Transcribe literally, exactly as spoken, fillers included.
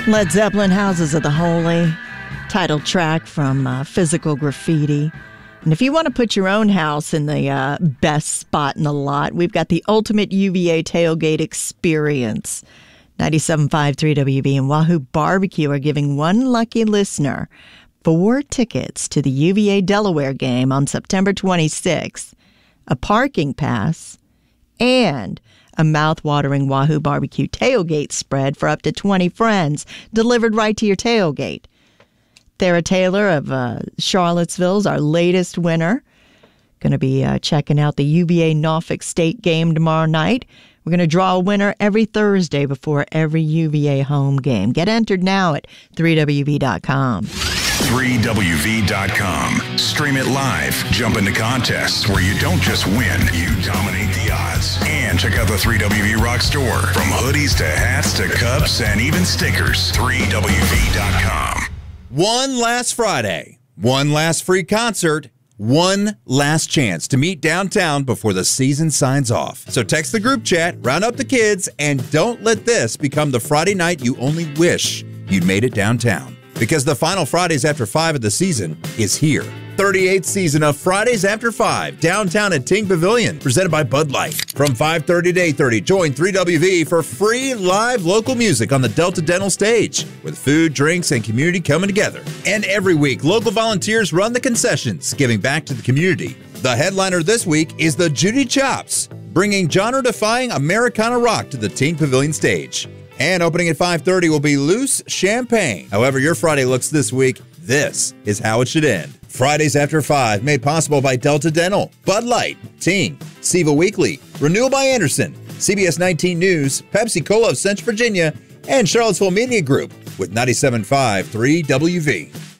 Led Zeppelin, Houses of the Holy, title track from uh, Physical Graffiti. And if you want to put your own house in the uh, best spot in the lot, we've got the ultimate U V A tailgate experience. ninety-seven point five three W B and Wahoo Barbecue are giving one lucky listener four tickets to the U V A Delaware game on September twenty-sixth, a parking pass, and a mouth-watering Wahoo Barbecue tailgate spread for up to twenty friends, delivered right to your tailgate. Thera Taylor of uh, Charlottesville's our latest winner. Going to be uh, checking out the U V A Norfolk State game tomorrow night. We're going to draw a winner every Thursday before every U V A home game. Get entered now at three W V dot com. three W V dot com. Stream it live. Jump into contests where you don't just win, you dominate the odds. And check out the three W V Rock store. From hoodies to hats to cups and even stickers. three W V dot com. One last Friday, one last free concert, one last chance to meet downtown before the season signs off. So text the group chat, round up the kids, and don't let this become the Friday night you only wish you'd made it downtown. Because the final Fridays After five of the season is here. thirty-eighth season of Fridays After five, downtown at Ting Pavilion, presented by Bud Light. From five thirty to eight thirty, join three W V for free live local music on the Delta Dental stage, with food, drinks, and community coming together. And every week, local volunteers run the concessions, giving back to the community. The headliner this week is the Judy Chops, bringing genre-defying Americana rock to the Ting Pavilion stage. And opening at five thirty will be Loose Champagne. However your Friday looks this week, this is how it should end. Fridays After five, made possible by Delta Dental, Bud Light, Ting, Seva Weekly, Renewal by Anderson, C B S nineteen News, Pepsi Cola of Central Virginia, and Charlottesville Media Group with ninety-seven point five three W V.